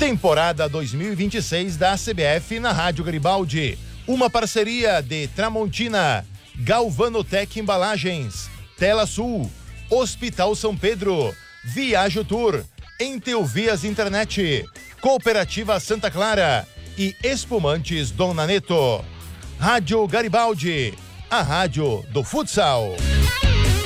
Temporada 2026 da CBF na Rádio Garibaldi. Uma parceria de Tramontina, Galvanotec Embalagens, Tela Sul, Hospital São Pedro, Viajo Tour, Enteuvias Internet, Cooperativa Santa Clara e Espumantes Dona Neto. Rádio Garibaldi, a rádio do futsal.